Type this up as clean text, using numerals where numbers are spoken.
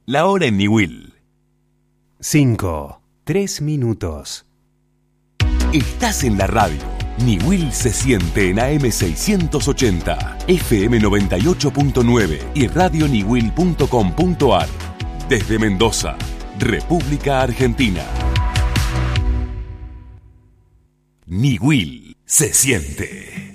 La hora en Niwil. 5, 3 minutos. Estás en la radio. Niwil se siente en AM 680, FM 98.9 y radioniwil.com.ar. Desde Mendoza, República Argentina. Niwil se siente.